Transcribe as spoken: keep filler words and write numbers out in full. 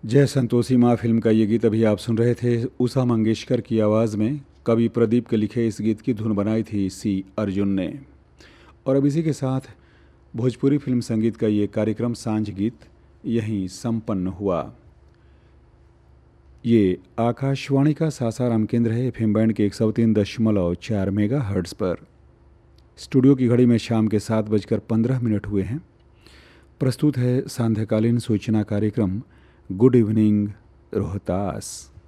जय संतोषी माँ फिल्म का ये गीत अभी आप सुन रहे थे। उषा मंगेशकर की आवाज़ में कवि प्रदीप के लिखे इस गीत की धुन बनाई थी सी अर्जुन ने। और अब इसी के साथ भोजपुरी फिल्म संगीत का ये कार्यक्रम सांझ गीत यहीं संपन्न हुआ। ये आकाशवाणी का सासाराम केंद्र है, एफएम बैंड के एक सौ तीन दशमलव चार मेगा हर्ट्ज़ पर। स्टूडियो की घड़ी में शाम के सात बजकर पंद्रह मिनट हुए हैं। प्रस्तुत है सांध्यकालीन सूचना कार्यक्रम गुड इवनिंग रोहतास।